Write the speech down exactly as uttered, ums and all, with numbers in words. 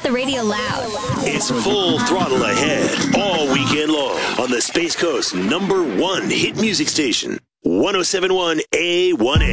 the radio loud. It's full throttle ahead all weekend long on the Space Coast number one hit music station, one oh seven point one A one A.